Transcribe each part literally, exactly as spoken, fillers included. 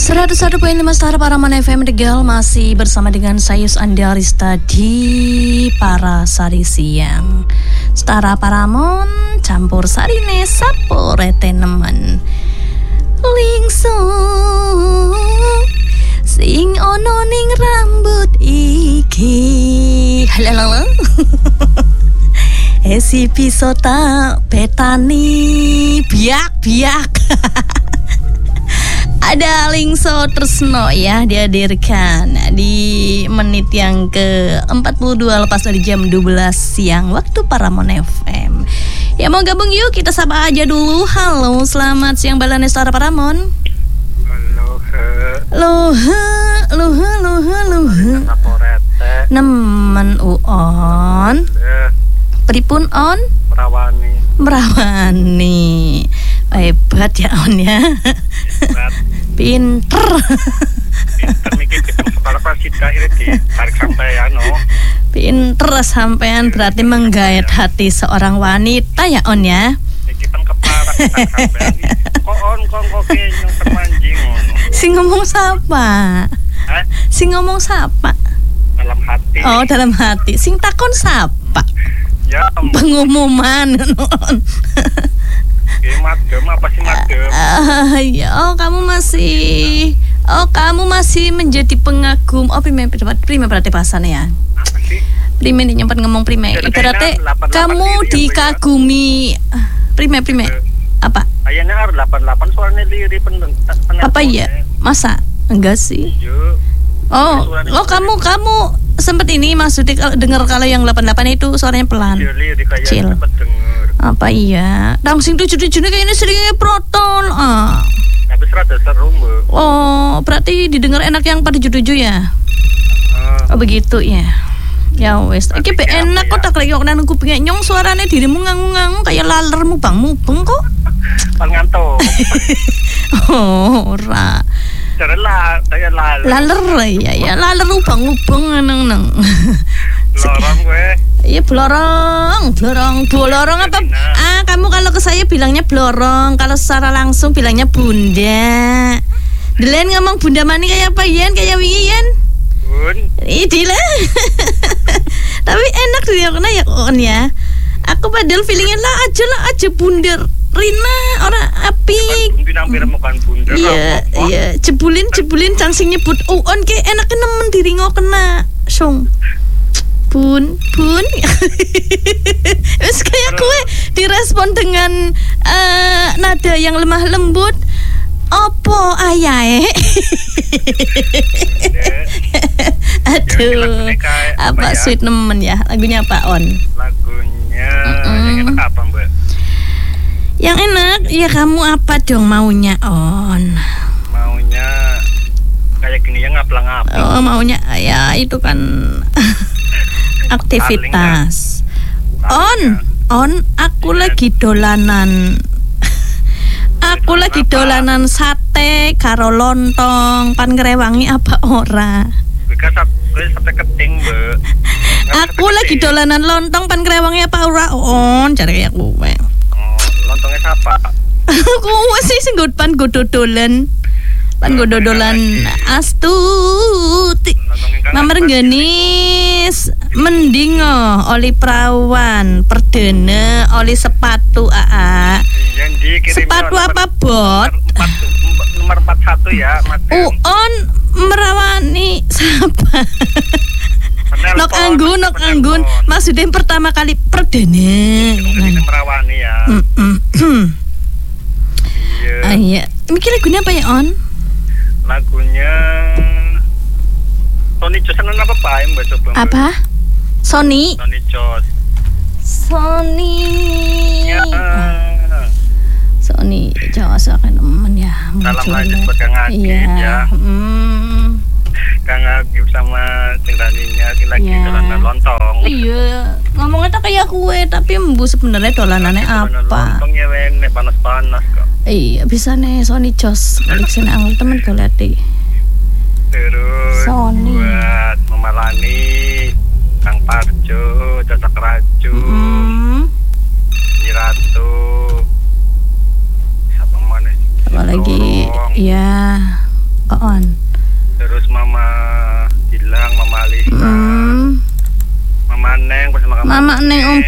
seratus satu koma lima Star Paraman F M Tegal masih bersama dengan saya Andarista di Para Sari Siang. Setara Paramon campur sarine sapore tenemen. Lingso sing ono ning rambut iki. Halalala. Esi pisota petani biak-biak. Ada Lingso Tresno ya dihadirkan di menit yang ke empat puluh dua lepas dari jam dua belas siang waktu Paramon F M. Ya mau gabung yuk, kita sapa aja dulu. Halo, selamat siang Balane Star Paramon. Halo, Loh, loh, loh, loh. Nemen uon. Pripun on? Merawani. Merawani. Hebat ya on ya. Hebat. Pinter. Pinter mikir kita kepala pasita ini ditarik sampai ano. Pinter sampean berarti menggait hati seorang wanita ya on ya. Kita kepala sampai. Kok on kok kok kenyang termanjing ngono. Si ngomong siapa? Hah? Si ngomong siapa? Dalam hati. Oh dalam hati. Sing takon siapa? Ya. Pengumuman. Eh, madem apa sih madem? Uh, ya, oh kamu masih, oh kamu masih menjadi pengagum. Oh prime, prime berarti bahasannya ya. Apa sih? Prime ini nyempat ngomong prime. Ibaratnya kamu dikagumi. Prime, prime. Apa? Ayahnya harus delapan puluh delapan soalnya diri pendeng. Apa ya? Masa? Enggak sih. Oh, oh kamu kamu sempat ini maksudnya kalau dengar kalau yang delapan puluh delapan itu suaranya pelan. Kecil. Apa iya? Dang sing tujuh-tujuh ini kayaknya seringnya protol. Ah. Tapi serada seru, Mbak. Oh, berarti didengar enak yang pada tujuh-tujuh ya? Uh. Oh, begitu ya. Ya wes, iki be enak kok tak lagi kok nang kuping nyong suarane dirimu ngangung-ngangung kayak laler mubang-mubeng kok. Pal ngantuk. Oh, ora. Cerela, saya laler. Laler ya ya, laler ubang-ubang nang-nang. Lorong gue. Iya blorong, blorong, blorong apa? Ah, kamu kalau ke saya bilangnya blorong, kalau secara langsung bilangnya bunda. Delen ngomong bunda mani kayak apa Yan? Kayak wingi Yan? Bun. Idilah. Tapi enak dia kena ya on ya. Aku padahal feelingnya lah aja lah aja bunda Rina orang apik. Bukan bunda. Iya, iya, jebulin jebulin cangsing nyebut oh on kayak enaknya nemen diri ngo kena song. Bun, bun. Terus kayak gue direspon dengan uh, nada yang lemah lembut. Opo ayae? Aduh, apa sweet nemen ya? Lagunya apa on? Lagunya yang enak apa Mbak? Yang enak ya kamu apa dong maunya on? Maunya kayak gini ya ngaplang-ngaplang. Oh maunya ya itu kan. Aktivitas on on aku lagi dolanan aku lagi dolanan sate karo lontong pan ngrewangi apa ora sate keting Mbak. Aku lagi dolanan lontong pan ngrewangi apa ora on cari kayak gue. Oh lontongnya siapa? Kowe sih sing pan gododolan pan gododolan astuti nomor genis mending oh, oli perawan perdana oli sepatu aa sepatu apa bot nomor empat puluh satu ya uon merawani siapa nok anggun nok anggun maksudnya pertama kali perdana merawani ya iya iya mikir lagunya apa ya on lagunya Sony Jos apa Pak Mbak coba Mbak. Apa? Sony Sony Jos Sony ya. Sony Jos akan temen ya salam lanjut buat Kang Agib iya. Ya hmm. Kang Agib sama Cingraninya lagi ya. Dolanan lontong iya ngomongnya tak kayak kue tapi embu sebenarnya dolanannya apa lontongnya wene panas-panas kok iya bisa nih Sony Jos balik sini angel temen gue liat deh terus Sony. Buat memalani Kang Parjo, Cocok Raju, mm-hmm. Nyi Ratu, siapa mana? Apa lagi? Ya On. Terus Mama Gilang, Mama Alisa, Hmm. Mama Neng bersama kamu. Mama Neng Om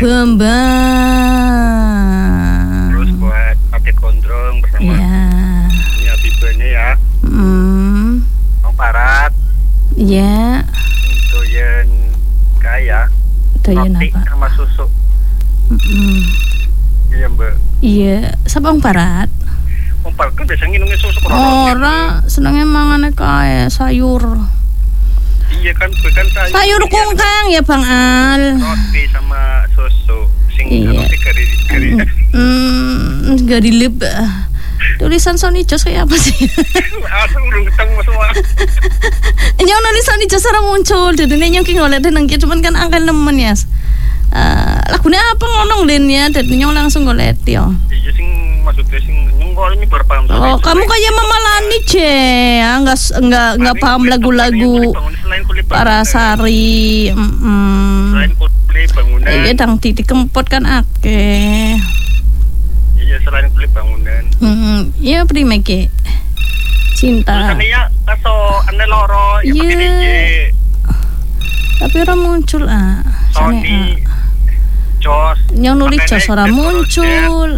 Bambang. Terus buat Adik Gondrong bersama Ya. Nia Bibanya ya. Hmm. Om Parat. Ya. Doyen Kaya. Doyen Roti apa? sama susu. Mm-mm. Iya Mbak. Iya, siapa Om Parat? Om Parat kan biasa nginungin susu kok. Ora, senengnya mangane kae sayur. Iya kan, gue kan sayur. Sayur kungkang ya Bang Al. Roti sama susu. Sing Iya. roti kari kari. Hmm, gak dilip. Tulisan Sony Jos kayak apa sih? Asal belum ketemu semua. Nyong tulisan Sony Jos ora muncul. Jadi nyong ki ngoleh nang ki cuman kan angka nemen ya. Uh, lagunya apa ngonong Lin ya? Jadi nyong langsung golek yo. Iya sing maksudnya sing nyengol ini baru paham. Oh, kamu kayak Mama Lani je, enggak enggak enggak paham lagu-lagu Parasari. Mm. Selain kulit bangunan. Iya, dang titik kempot kan akeh. Iya, selain kulit bangunan. Hmm, iya prime ke. Cinta. Terus ya kaso ane loro ya pakai D J. Tapi ora muncul ah. Sony Jos. Yang nulis Jos ora muncul.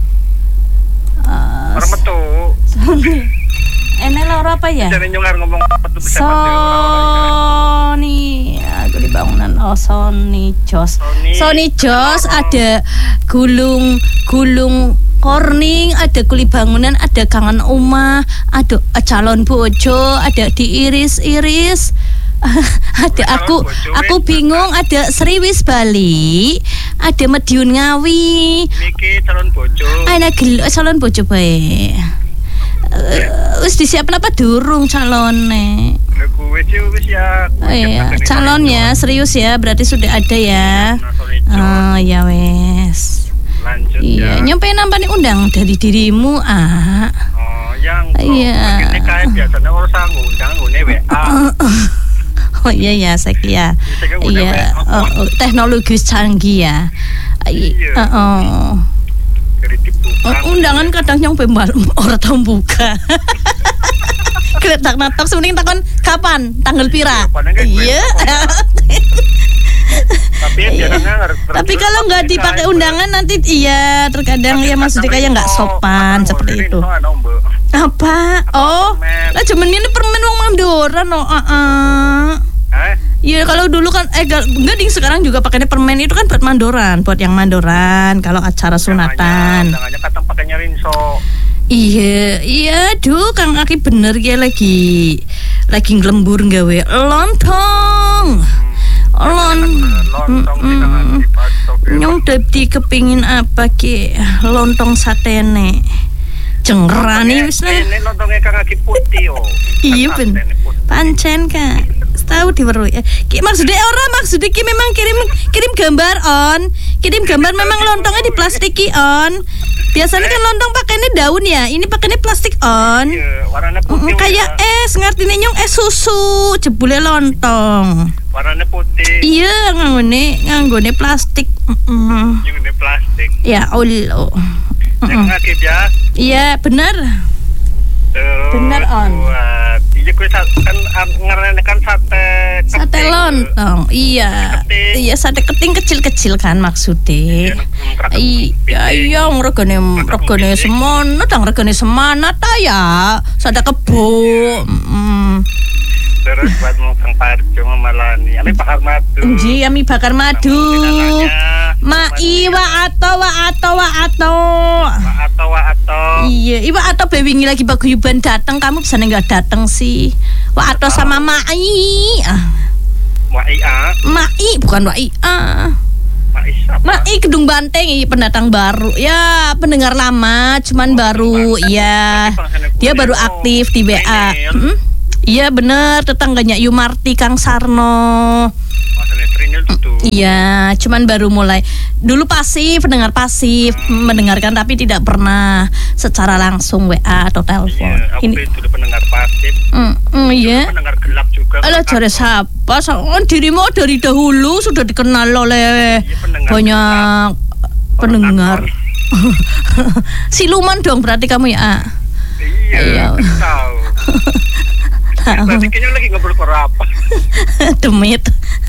Ah, Ora metu. Ene loro apa ya? Jadi nyong ngomong apa tuh bisa Sony, aku di bangunan. Oh, Sony Jos. Sony, Sony Jos ada gulung gulung Korning, ada kuli bangunan, ada kangen Uma, ada calon bojo, ada diiris-iris. Ada aku aku bingung, ada Sriwis Bali, ada Mediun Ngawi. Niki calon bojo. Ana gelo calon bojo bae. Uh, wis disiapin apa durung calonnya? Nah, gue sih wis ya. Oh iya, calonnya serius ya, berarti sudah ada ya. Oh ya wes. Lanjut iya, ya. nyampe nampani undang dari dirimu ah. Oh, yang iya. Ini kayak biasanya orang sang undang ngune W A. Oh iya ya, saya ya. Iya, oh, oh, teknologi canggih ya. Iya. Oh, oh. Undangan kadang yang pembal orang tahu buka. Kletak natok sebenarnya takon kapan tanggal pira. Iya. Tapi Tapi kalau nggak dipakai undangan nanti iya terkadang ya maksudnya kayak nggak sopan seperti itu. Apa? Oh, lah cuman ini permen wong Mandora no. Iya, kalau dulu kan eh enggak ding sekarang juga pakainya permen itu kan buat mandoran, buat yang mandoran kalau acara sunatan. Undangannya katang pakainya rinso. Iya, iya, duh Kang Aki bener ya lagi lagi ngelembur gawe lontong. Lon, nyong dadi kepingin apa ki lontong satene. Cengrane wis lah. Ini lontongnya Kang Aki putih oh. Iya ben. Pancen Kak. Tahu diweruhi. Ki maksudnya ora maksudnya ki memang kirim kirim gambar on. Kirim gambar memang lontongnya di plastiki on. Biasanya kan lontong pakainya daun ya. Ini pakainya plastik on. Iya, warnanya putih. Kayak es, ngertine nyong es susu, jebule lontong. Warnanya putih. Iya, nganggone nganggone plastik. Heeh. Yang plastik. Ya Allah. Yang ngakit ya. Iya, benar. Terus benar on. Buat iya gue kan ngerene kan sate sate lontong. Iya. Iya, sate keting kecil-kecil kan maksudnya. Iya, iya regane regane semono, dang regane semana ta ya. Sate kebo. Heeh. Terus buat mau Kang Parjo Malani, ami bakar madu. Nji, ami bakar madu. Mai wa ato wa ato wa ato. Wa ato wa ato. Iya, iwa ato bewingi lagi paguyuban datang, kamu bisa enggak datang sih. Wa ato sama Mai. Ah. Mai ah. Mai bukan Wai ah. Mai siapa? Mai Kedung Banteng, iya pendatang baru. Ya, pendengar lama, cuman oh, baru ya. Dia baru aktif di W A. Hmm? Iya bener, tetangganya Yumarti Kang Sarno. Iya, cuman baru mulai. Dulu pasif, pendengar pasif, hmm. mendengarkan tapi tidak pernah secara langsung W A atau telepon. Iya, aku ini itu pendengar pasif. Mm, mm, iya. Pendengar gelap juga. Alah jare siapa? Oh, dirimu dari dahulu sudah dikenal oleh iya, banyak pendengar. Siluman dong berarti kamu ya. Iya, tahu. pikirnya lagi ngobrol karo apa. Demit.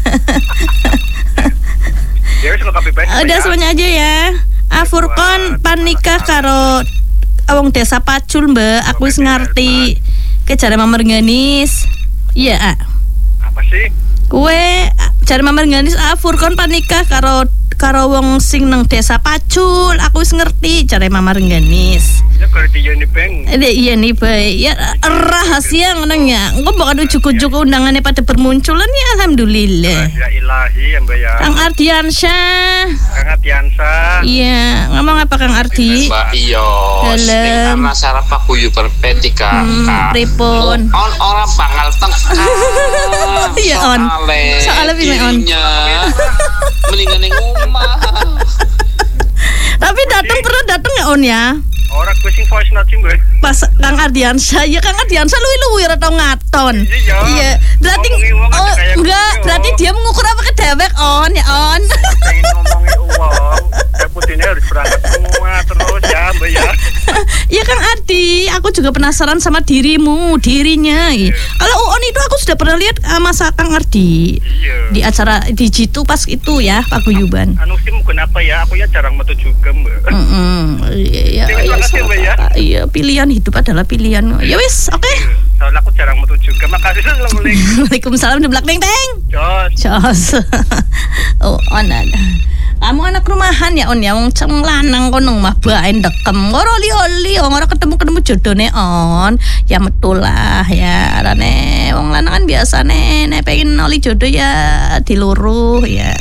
Ya wis kabeh bae. Udah semuanya aja ya. Afurkon panikah karo wong desa Pacul, Mbak. Aku wis ngerti. Ke jare Mamar Ganis. Iya, apa sih? Kue jare Mamar Ganis Afurkon panikah karo karo wong sing nang desa Pacul. Aku wis ngerti jare Mamar Ganis. Ya ngerti ya nih, Bang. Iya nih, Bay. Ya rahasia ngono ya. Engko bakal ujuk-ujuk undangannya pada bermunculan ya, alhamdulillah. Ya ilahi ya, Mbak ya. Kang Ardiansyah. Kang Ardiansyah. Iya, ngomong apa Kang Ardi? Mbak Iyo. Dalam Karena sarap aku yuk perpetika. Hmm, pripun? On orang pangal tengah. Iya on. Soalnya pilih on. Mendingan yang rumah. Tapi datang pernah datang ya on ya? Orang gue sing voice note sih, Mbak. Pas Kang Ardiansyah, ya Kang Ardiansyah luwi-luwi ora tau ngaton. Iya. Iya, berarti oh enggak, berarti dia mengukur apa ke dewek on ya on. Pengen ngomongin uang, deputinya harus berangkat semua terus ya, Mbak ya. Ya Kang Ardi, aku juga penasaran sama dirimu, dirinya. Iya. Kalau on itu aku sudah pernah lihat uh, masa Kang Ardi. Iya. Di acara di Jitu pas itu ya, paguyuban. Anu sih mungkin apa ya? Aku ya jarang metu juga, Mbak. Heeh. Iya, iya. Makasih, Mbak ya. Iya, pilihan hidup adalah pilihan. Ya wis, oke. Okay. Soalnya aku jarang metu juga. Makasih. Assalamualaikum. Waalaikumsalam di belakang teng. Jos. Jos. Oh, on ada. Kamu anak rumahan ya on ya, wong ceng lanang kono mah bae ndekem. Ora li-oli, ora ketemu-ketemu jodone on. Ya metu lah ya. Arane wong lanang kan biasane nek pengen oli jodoh ya diluruh ya.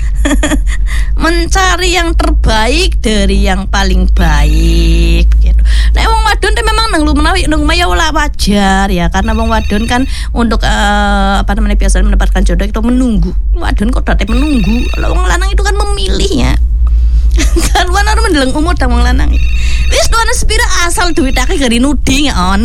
Mencari yang terbaik dari yang paling baik gitu. Nek wong wadon teh memang nang lumenawi nang maya ora wajar ya, karena wong wadon kan untuk uh, apa namanya biasanya mendapatkan jodoh itu menunggu. Wadon kok date menunggu. Kalau wong lanang itu kan memilih ya. Karuan ora mendeleng umur ta wong lanang. Wis doane sepira asal duitake gari nuding ya on.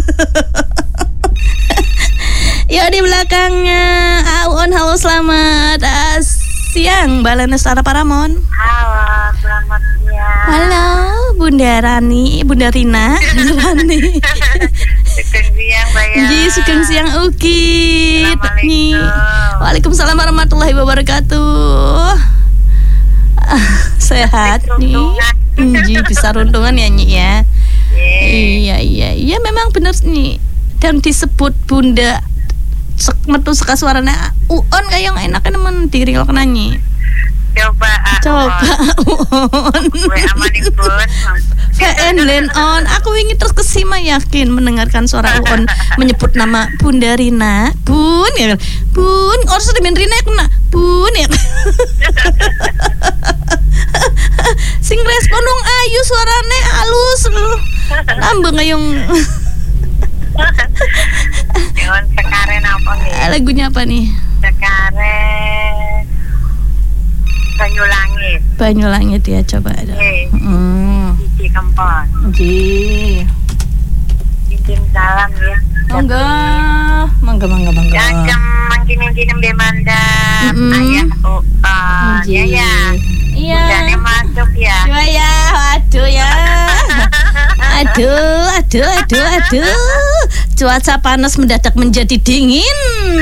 Ya di belakangnya Aun, halo selamat as siang Mbak Lenestara Paramon. Halo, selamat siang. Halo Bunda Rani, Bunda Rina, Rani. Sugeng siang, Mbak ya. Ji, sugeng siang Uki. Assalamualaikum. Waalaikumsalam warahmatullahi wabarakatuh. Ah, sehat nih. Ji, bisa runtungan ya Nyi ya. Iya, iya, iya memang benar nih. Dan disebut Bunda Sek metu seka suaranya uon kayak yang enaknya nemen diri kalau nyanyi. Coba Coba uon. Gue amanin pun. Ken Len on. Aku ingin terus kesima yakin mendengarkan suara uon menyebut nama Bunda Rina. Bun ya. Bun, harus demen Rina kena. Bun ya. Sing respon dong ayu suaranya halus. Nambah ngayong. Jangan sekaren apa nih? Lagunya apa nih? Sekaren Banyu Langit. Banyu Langit ya, coba ada. Oke. Hmm. Cici Kempot. Ji. Kirim salam ya. Mangga, mangga, mangga, mangga. Jam mangkin-mangkin Bemanda. Mm-mm. Ayah uon. Ya ya. Iya. Udahnya masuk ya. Coba ya, aduh ya. Aduh, aduh, aduh, aduh. Cuaca panas mendadak menjadi dingin.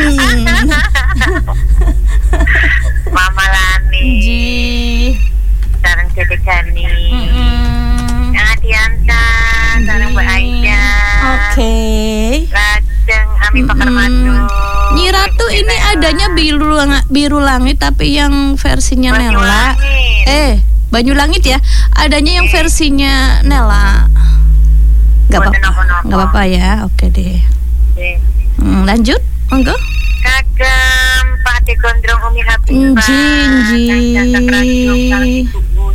Mama Lani. Ji. Sarang Dede Gani. Mm-mm. Yang Adiansa. Sarang Mbak Aisyah. Oke. Lajeng Ami Pakar Madu. Nyi Ratu ini adanya biru lang- biru langit tapi yang versinya Banyu Nela. Langit. Eh, Banyu Langit ya. Adanya yang versinya Nela. Gak Buat apa-apa. kenapa-napa. Gak apa-apa ya. Oke deh. Oke. Hmm, lanjut. Monggo. Kagam Pak De Gondrong Umi Habibah. Inji, inji.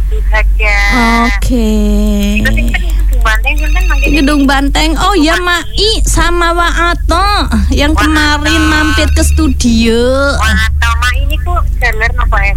Oke. Itu sing tadi Gedung Banteng sinten mangke? Gedung Banteng. Oh ya Mai sama Waato yang Waato. kemarin mampir ke studio. Wah, atau Mak ini ku seller napa ya?